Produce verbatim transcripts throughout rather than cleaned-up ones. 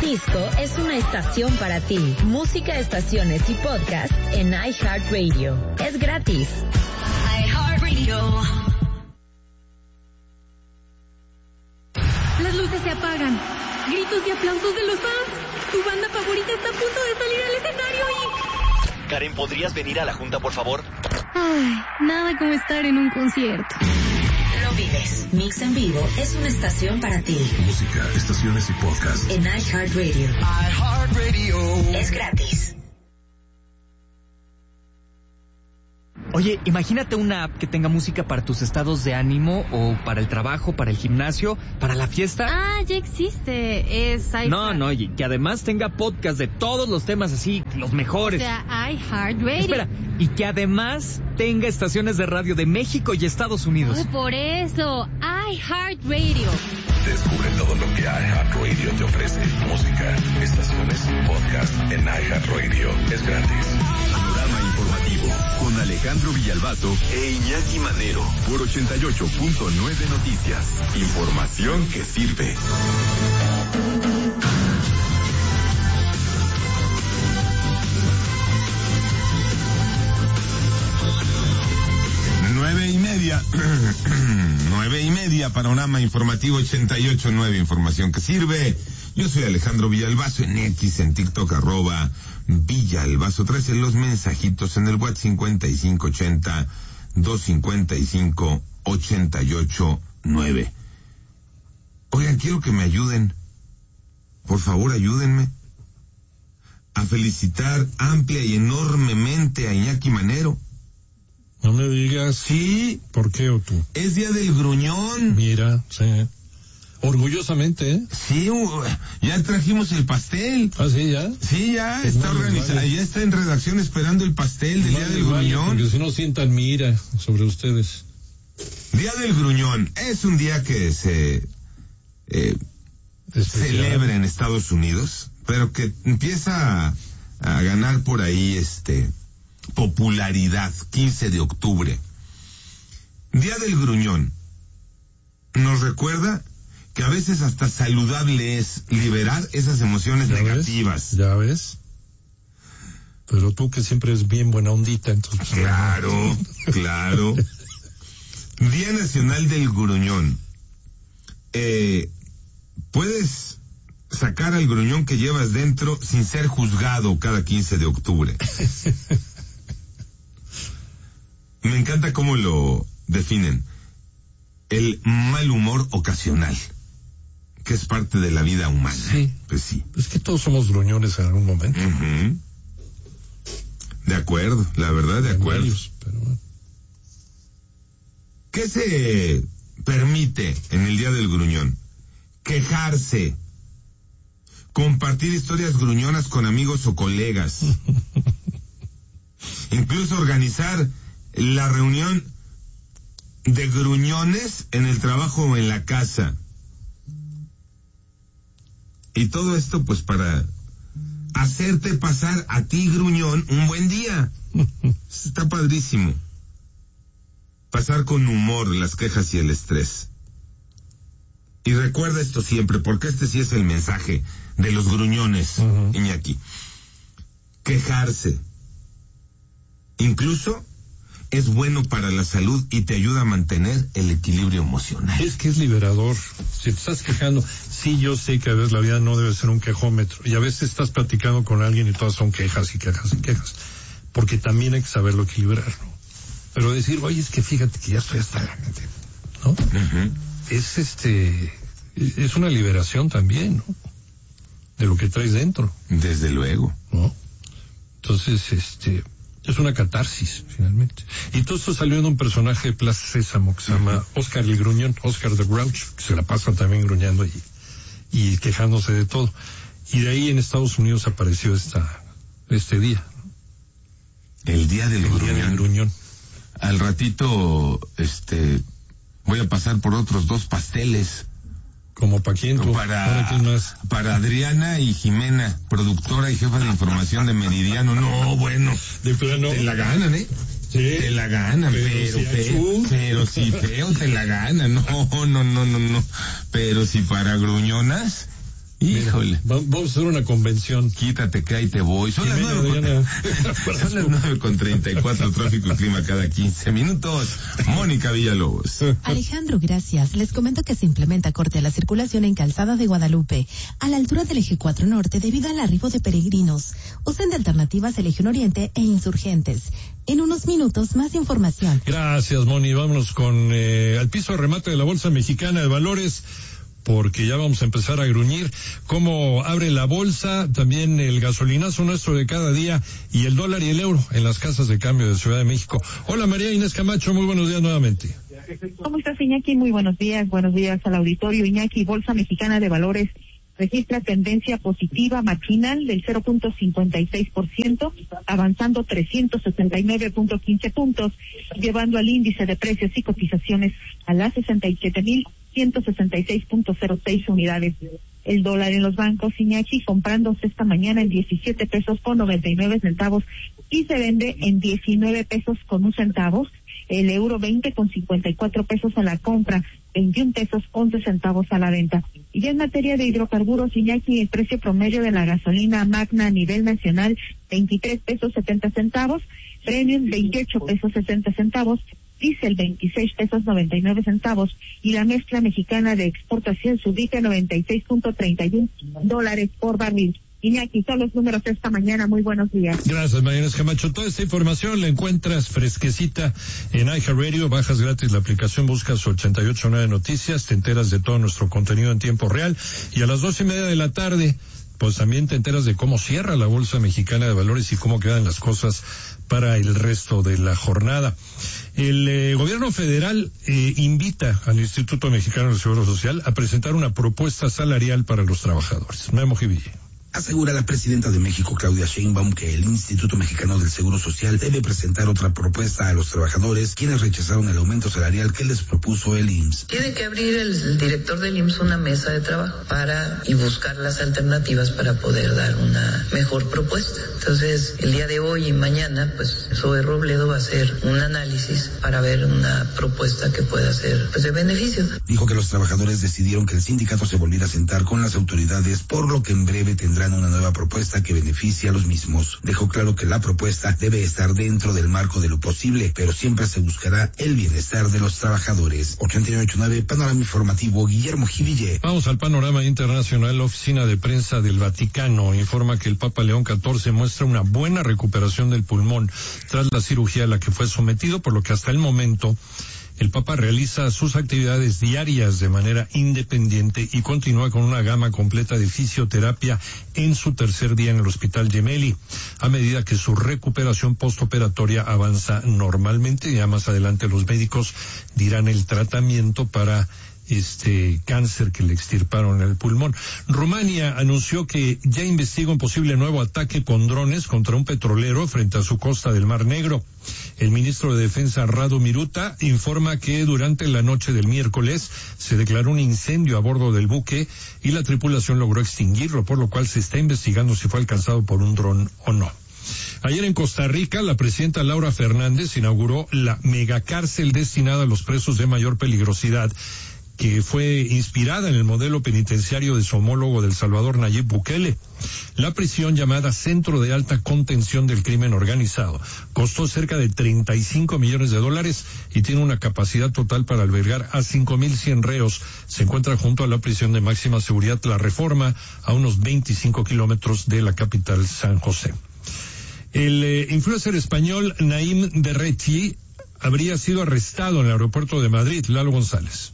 Jalisco es una estación para ti. Música, estaciones y podcast en iHeartRadio. Es gratis. iHeartRadio. Las luces se apagan. Gritos y aplausos de los fans. Tu banda favorita está a punto de salir al escenario y... Karen, ¿podrías venir a la junta, por favor? Ay, nada como estar en un concierto. Lo vives. Mix en Vivo es una estación para ti. Música, estaciones y podcast en iHeartRadio. iHeartRadio. Es gratis. Oye, imagínate una app que tenga música para tus estados de ánimo o para el trabajo, para el gimnasio, para la fiesta. Ah, ya existe. Es iHeart. No, no, y que además tenga podcast de todos los temas así, los mejores. O sea, iHeartRadio. Espera, y que además tenga estaciones de radio de México y Estados Unidos. Oh, por eso, iHeartRadio. Descubre todo lo que iHeartRadio te ofrece. Música, estaciones y podcast en iHeartRadio. Es gratis. Panorama informativo con Alejandro Villalbazo e Iñaki Manero por ochenta y ocho punto nueve Noticias. Información que sirve. Nueve y media, nueve y media, Panorama Informativo ochenta y ocho nueve, información que sirve. Yo soy Alejandro Villalbazo, en X, en TikTok, arroba Villalbazo trece, los mensajitos en el WhatsApp cincuenta y cinco ochenta, doscientos cincuenta y cinco, ochenta y ocho nueve. Oigan, quiero que me ayuden, por favor ayúdenme a felicitar amplia y enormemente a Iñaki Manero. No me digas. Sí. ¿Por qué o tú? Es día del gruñón. Mira, sí. Orgullosamente, ¿eh? Sí, uh, ya trajimos el pastel. ¿Ah, sí, ya? Sí, ya Pues está no, organizado, vale. ya está en redacción esperando el pastel del No, día del vale, gruñón. porque si no sientan mira sobre ustedes. Día del gruñón es un día que se eh, celebra en Estados Unidos, pero que empieza a, a ganar por ahí este popularidad. Quince de octubre. Día del gruñón nos recuerda que a veces hasta saludable es liberar esas emociones ¿Ya negativas. ves? ¿Ya ves? Pero tú que siempre es bien buena ondita, entonces... Claro, claro. Día Nacional del Gruñón. Eh, puedes sacar al gruñón que llevas dentro sin ser juzgado cada quince de octubre. Me encanta cómo lo definen. El mal humor ocasional, que es parte de la vida humana. Sí. Pues sí. Es que todos somos gruñones en algún momento. Uh-huh. De acuerdo, la verdad, de acuerdo. Varios, pero bueno. ¿Qué se permite en el Día del Gruñón? Quejarse, compartir historias gruñonas con amigos o colegas, incluso organizar la reunión de gruñones en el trabajo o en la casa. Y todo esto pues para hacerte pasar a ti, gruñón, un buen día. Está padrísimo. Pasar con humor las quejas y el estrés. Y recuerda esto siempre, porque este sí es el mensaje de los gruñones, uh-huh. Iñaki. Quejarse, incluso, es bueno para la salud y te ayuda a mantener el equilibrio emocional. Es que es liberador. Si te estás quejando, sí, yo sé que a veces la vida no debe ser un quejómetro. Y a veces estás platicando con alguien y todas son quejas y quejas y quejas. Porque también hay que saberlo equilibrar, ¿no? Pero decir, oye, es que fíjate que ya estoy hasta... ¿no? Uh-huh. Es este... es una liberación también, ¿no? De lo que traes dentro. Desde luego. ¿No? Entonces, este... es una catarsis, finalmente. Y todo esto salió de un personaje de Plaza Sésamo que se llama Oscar el Gruñón, Oscar the Grouch, que se la pasa también gruñando y, y quejándose de todo. Y de ahí en Estados Unidos apareció esta, este día. El día del el gruñón. Día del gruñón. Al ratito, este, voy a pasar por otros dos pasteles. ¿Como para quién? Tú? Para, para Adriana y Jimena, productora y jefa de información de Meridiano. No, bueno, de plano. Te la ganan, ¿eh? Sí. Te la ganan, pero, pero si feo, pero si feo te la ganan. No, no, no, no, no. Pero si para gruñonas, Híjole. Mira, vamos a hacer una convención. Quítate que ahí te voy. Son las Jimena, nueve con, son las nueve con treinta y cuatro, tráfico y clima cada quince minutos. Mónica Villalobos. Alejandro, gracias. Les comento que se implementa corte a la circulación en Calzada de Guadalupe, a la altura del Eje cuatro Norte, debido al arribo de peregrinos. Usen de alternativas el Eje Oriente e Insurgentes. En unos minutos, más información. Gracias, Moni. Vámonos con eh, al piso de remate de la Bolsa Mexicana de Valores, porque ya vamos a empezar a gruñir cómo abre la bolsa, también el gasolinazo nuestro de cada día y el dólar y el euro en las casas de cambio de Ciudad de México. Hola, María Inés Camacho, muy buenos días nuevamente. ¿Cómo estás, Iñaki? Muy buenos días, buenos días al auditorio. Iñaki, Bolsa Mexicana de Valores registra tendencia positiva matinal del cero punto cincuenta y seis por ciento, avanzando trescientos sesenta y nueve punto quince puntos, llevando al índice de precios y cotizaciones a las sesenta y siete mil ciento sesenta y seis punto cero seis unidades. El dólar en los bancos, Iñaki, comprándose esta mañana en diecisiete pesos con noventa y nueve centavos y se vende en diecinueve pesos con un centavo. El euro veinte con cincuenta y cuatro pesos a la compra, veintiún pesos once centavos a la venta. Y ya en materia de hidrocarburos, Iñaki, el precio promedio de la gasolina magna a nivel nacional, veintitrés pesos setenta centavos, premium veintiocho pesos sesenta centavos, diésel veintiséis pesos noventa y nueve centavos y la mezcla mexicana de exportación se ubica en noventa y seis punto treinta y uno dólares por barril. Iñaki, son los números de esta mañana. Muy buenos días. Gracias, María Inés Camacho. Toda esta información la encuentras fresquecita en iHeartRadio. Bajas gratis la aplicación, buscas ochenta y ocho nueve Noticias, te enteras de todo nuestro contenido en tiempo real. Y a las dos y media de la tarde, pues también te enteras de cómo cierra la Bolsa Mexicana de Valores y cómo quedan las cosas para el resto de la jornada. El eh, gobierno federal eh, invita al Instituto Mexicano del Seguro Social a presentar una propuesta salarial para los trabajadores. Memo Jiville. Asegura la presidenta de México, Claudia Sheinbaum, que el Instituto Mexicano del Seguro Social debe presentar otra propuesta a los trabajadores, quienes rechazaron el aumento salarial que les propuso el I M S S. Tiene que abrir el director del I M S S una mesa de trabajo para y buscar las alternativas para poder dar una mejor propuesta. Entonces, el día de hoy y mañana, pues, Zoe Robledo va a hacer un análisis para ver una propuesta que pueda ser, pues, de beneficio. Dijo que los trabajadores decidieron que el sindicato se volviera a sentar con las autoridades, por lo que en breve tendrán una nueva propuesta que beneficie a los mismos. Dejó claro que la propuesta debe estar dentro del marco de lo posible, pero siempre se buscará el bienestar de los trabajadores. ochenta y nueve punto nueve, Panorama Informativo, Guillermo Jiville. Vamos al panorama internacional. La oficina de prensa del Vaticano informa que el Papa León catorce muestra una buena recuperación del pulmón tras la cirugía a la que fue sometido, por lo que hasta el momento el Papa realiza sus actividades diarias de manera independiente y continúa con una gama completa de fisioterapia en su tercer día en el Hospital Gemelli, a medida que su recuperación postoperatoria avanza normalmente. Ya más adelante los médicos dirán el tratamiento para este cáncer que le extirparon en el pulmón. Rumania anunció que ya investiga un posible nuevo ataque con drones contra un petrolero frente a su costa del Mar Negro. El ministro de Defensa, Radu Miruta, informa que durante la noche del miércoles se declaró un incendio a bordo del buque y la tripulación logró extinguirlo, por lo cual se está investigando si fue alcanzado por un dron o no. Ayer en Costa Rica, la presidenta Laura Fernández inauguró la megacárcel destinada a los presos de mayor peligrosidad, que fue inspirada en el modelo penitenciario de su homólogo del Salvador, Nayib Bukele. La prisión, llamada Centro de Alta Contención del Crimen Organizado, costó cerca de treinta y cinco millones de dólares y tiene una capacidad total para albergar a cinco mil cien reos. Se encuentra junto a la prisión de máxima seguridad La Reforma, a unos veinticinco kilómetros de la capital, San José. El eh, influencer español Naim Derrechi habría sido arrestado en el aeropuerto de Madrid. Lalo González.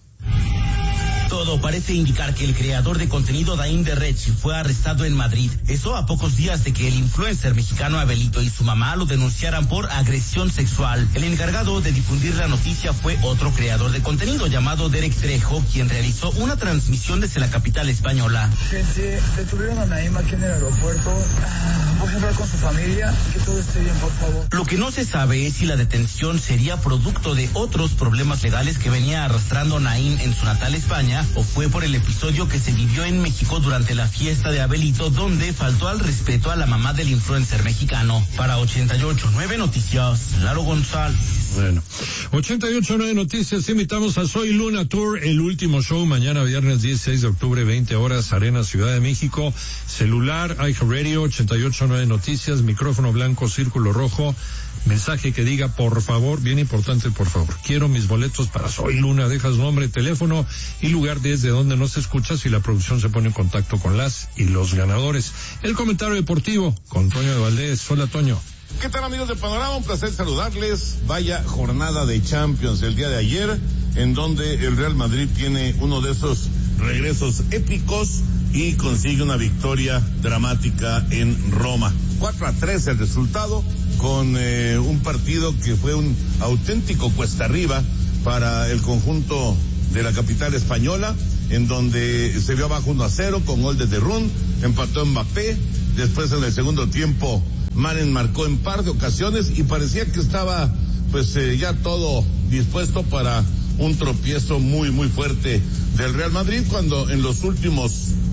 Todo parece indicar que el creador de contenido Naim Derrechi fue arrestado en Madrid. Eso a pocos días de que el influencer mexicano Abelito y su mamá lo denunciaran por agresión sexual. El encargado de difundir la noticia fue otro creador de contenido llamado Derek Trejo, quien realizó una transmisión desde la capital española. Gente, detuvieron a Naim aquí en el aeropuerto. Voy a hablar con su familia, que todo esté bien, por favor. Lo que no se sabe es si la detención sería producto de otros problemas legales que venía arrastrando Naim en su natal España o fue por el episodio que se vivió en México durante la fiesta de Abelito, donde faltó al respeto a la mamá del influencer mexicano. Para ochenta y ocho nueve Noticias, Laro González. Bueno, ochenta y ocho nueve Noticias, invitamos a Soy Luna Tour, el último show mañana viernes dieciséis de octubre, veinte horas, Arena Ciudad de México, celular, iHeartRadio, ochenta y ocho nueve Noticias, micrófono blanco, círculo rojo, mensaje que diga, por favor, bien importante, por favor, quiero mis boletos para Soy Luna, dejas nombre, teléfono y lugar desde donde nos escuchas y la producción se pone en contacto con las y los ganadores. El comentario deportivo con Toño de Valdés. Hola, Toño. ¿Qué tal, amigos de Panorama? Un placer saludarles. Vaya jornada de Champions el día de ayer, en donde el Real Madrid tiene uno de esos regresos épicos y consigue una victoria dramática en Roma. cuatro a tres el resultado, con eh, un partido que fue un auténtico cuesta arriba para el conjunto de la capital española, en donde se vio abajo uno a cero con gol de Derrún, empató Mbappé, después en el segundo tiempo Maren marcó en par de ocasiones y parecía que estaba pues eh, ya todo dispuesto para un tropiezo muy muy fuerte del Real Madrid, cuando en los últimos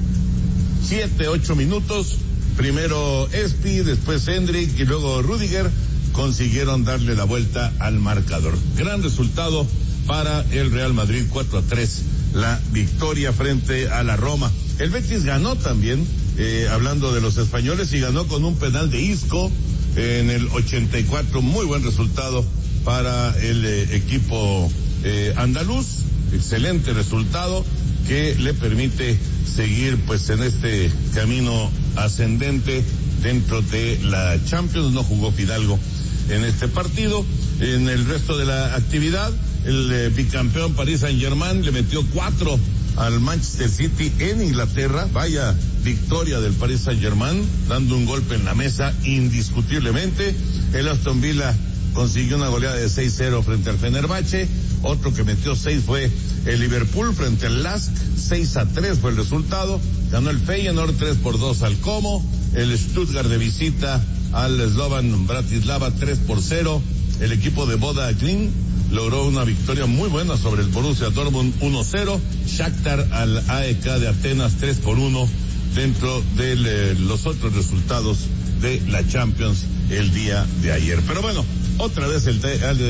siete, ocho minutos, primero Espi, después Hendrik y luego Rüdiger consiguieron darle la vuelta al marcador. Gran resultado para el Real Madrid, cuatro a tres, la victoria frente a la Roma. El Betis ganó también, eh, hablando de los españoles, y ganó con un penal de Isco eh, en el ochenta y cuatro, muy buen resultado para el eh, equipo eh, andaluz, excelente resultado que le permite seguir pues en este camino ascendente dentro de la Champions. No jugó Fidalgo en este partido. En el resto de la actividad, el eh, bicampeón Paris Saint-Germain le metió cuatro al Manchester City en Inglaterra. Vaya victoria del Paris Saint-Germain, dando un golpe en la mesa indiscutiblemente. El Aston Villa consiguió una goleada de seis cero frente al Fenerbahce. Otro que metió seis fue el Liverpool frente al Lask, seis a tres fue el resultado. Ganó el Feyenoord tres por dos al Como. El Stuttgart de visita al Slovan Bratislava tres por cero. El equipo de Boda Glimt logró una victoria muy buena sobre el Borussia Dortmund uno cero. Shakhtar al A E K de Atenas tres por uno, dentro de eh, los otros resultados de la Champions el día de ayer. Pero bueno, otra vez el,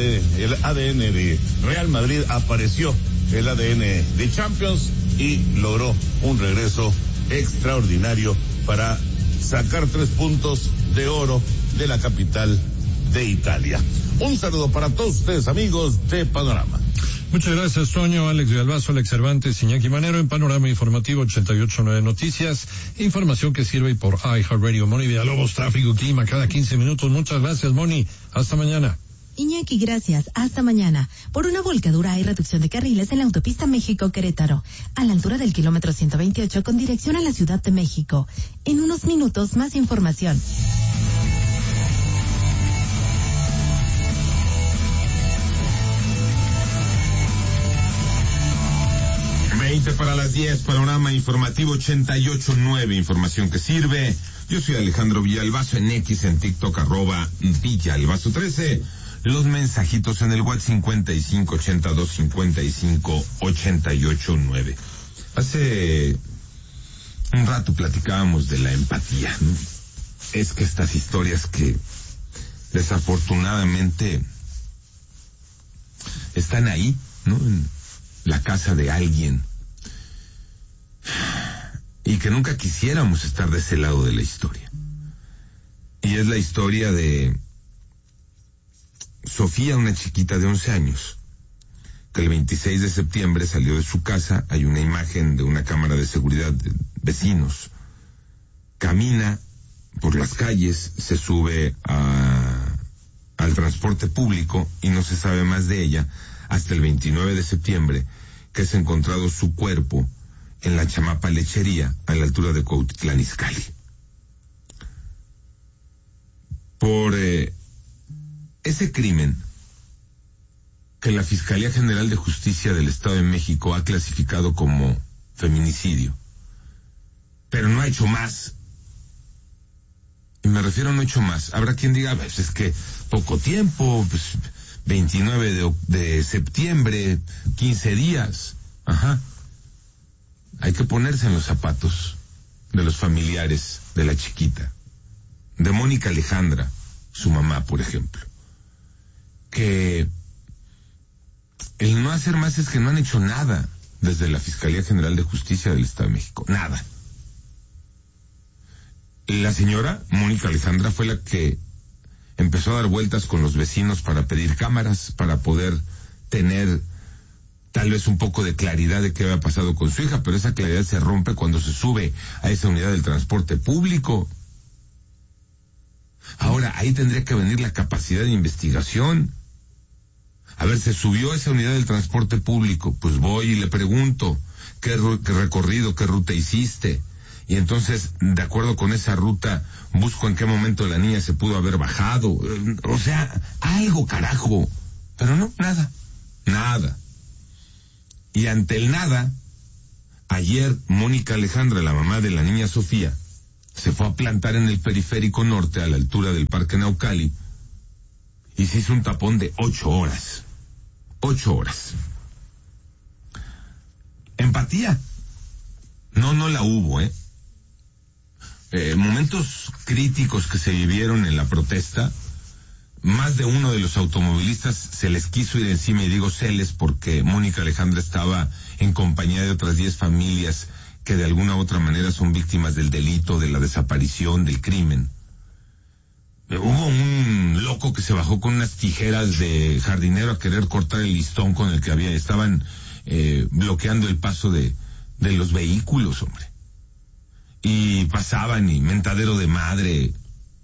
el A D N de Real Madrid apareció, el A D N de Champions, y logró un regreso extraordinario para sacar tres puntos de oro de la capital de Italia. Un saludo para todos ustedes, amigos de Panorama. Muchas gracias, Toño. Alex Villalbazo, Alex Cervantes, Iñaki Manero en Panorama Informativo ochenta y ocho nueve Noticias. Información que sirve por iHeartRadio. Moni Villalobos, tráfico, clima cada quince minutos. Muchas gracias, Moni. Hasta mañana. Iñaki, gracias. Hasta mañana. Por una volcadura hay reducción de carriles en la autopista México-Querétaro, a la altura del kilómetro ciento veintiocho con dirección a la Ciudad de México. En unos minutos, más información. veinte para las diez, Panorama Informativo ochenta y ocho nueve, información que sirve. Yo soy Alejandro Villalbazo, en X, en TikTok, arroba Villalbazo trece. Los mensajitos en el WhatsApp cincuenta y cinco ochenta y dos cincuenta y cinco ochenta y ocho nueve. Hace un rato platicábamos de la empatía, ¿no? Es que estas historias que desafortunadamente están ahí, ¿no? En la casa de alguien, y que nunca quisiéramos estar de ese lado de la historia. Y es la historia de Sofía, una chiquita de once años, que el veintiséis de septiembre salió de su casa. Hay una imagen de una cámara de seguridad de vecinos. Camina por las calles, se sube a, al transporte público y no se sabe más de ella hasta el veintinueve de septiembre, que es encontrado su cuerpo en la Chamapa Lechería, a la altura de Cuautitlán Izcalli. Por eh, ese crimen que la Fiscalía General de Justicia del Estado de México ha clasificado como feminicidio, pero no ha hecho más. Y me refiero a no ha hecho más. Habrá quien diga, pues es que poco tiempo, pues veintinueve de, de septiembre, quince días. Ajá. hay que ponerse en los zapatos de los familiares de la chiquita, de Mónica Alejandra, su mamá, por ejemplo, que el no hacer más es que no han hecho nada desde la Fiscalía General de Justicia del Estado de México, nada. La señora Mónica Alejandra fue la que empezó a dar vueltas con los vecinos para pedir cámaras, para poder tener tal vez un poco de claridad de qué había pasado con su hija, pero esa claridad se rompe cuando se sube a esa unidad del transporte público. Ahora, ahí tendría que venir la capacidad de investigación. A ver, se subió a esa unidad del transporte público, pues voy y le pregunto, ¿qué, qué recorrido, qué ruta hiciste? Y entonces, de acuerdo con esa ruta, busco en qué momento la niña se pudo haber bajado. O sea, algo, carajo. Pero no, nada, nada. Y ante el nada, ayer Mónica Alejandra, la mamá de la niña Sofía, se fue a plantar en el periférico norte, a la altura del Parque Naucali, y se hizo un tapón de ocho horas. Ocho horas. Empatía. No, no la hubo, ¿eh? Eh, momentos críticos que se vivieron en la protesta, más de uno de los automovilistas se les quiso ir encima, y digo se les porque Mónica Alejandra estaba en compañía de otras diez familias que de alguna u otra manera son víctimas del delito, de la desaparición, del crimen. Eh, hubo un loco que se bajó con unas tijeras de jardinero a querer cortar el listón con el que había, estaban eh, bloqueando el paso de, de los vehículos, hombre. Y pasaban y mentadero de madre.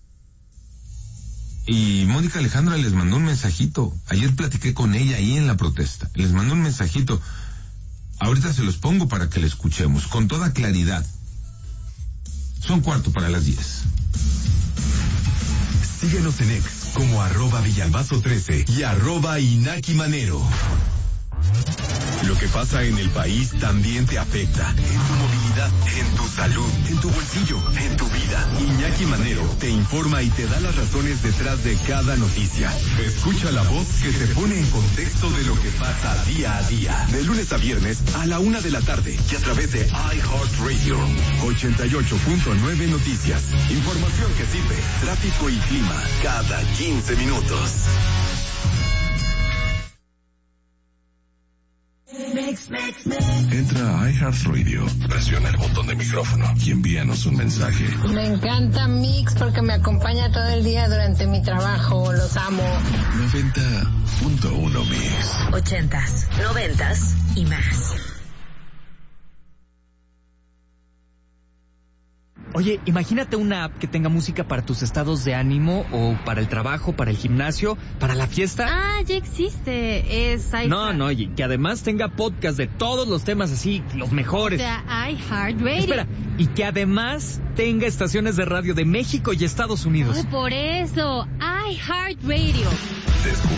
Y Mónica Alejandra les mandó un mensajito. Ayer platiqué con ella ahí en la protesta. Les mandó un mensajito. Ahorita se los pongo para que le escuchemos con toda claridad. Son cuarto para las diez. Síguenos en X como arroba Villalbazo trece y arroba Inaki Manero. Lo que pasa en el país también te afecta. En tu movilidad, en tu salud, en tu bolsillo, en tu vida. Iñaki Manero te informa y te da las razones detrás de cada noticia. Escucha la voz que te pone en contexto de lo que pasa día a día. De lunes a viernes a la una de la tarde y a través de iHeartRadio. ochenta y ocho punto nueve Noticias. Información que sirve. Tráfico y clima cada quince minutos. Entra a iHeartRadio, presiona el botón de micrófono y envíanos un mensaje. Me encanta Mix porque me acompaña todo el día durante mi trabajo, los amo. noventa punto uno Mix. Ochentas, noventas y más. Oye, imagínate una app que tenga música para tus estados de ánimo o para el trabajo, para el gimnasio, para la fiesta. Ah, ya existe. Es iHeart. No, no, y que además tenga podcast de todos los temas así, los mejores. O sea, iHeartRadio. Espera, y que además tenga estaciones de radio de México y Estados Unidos. Ay, por eso, iHeartRadio.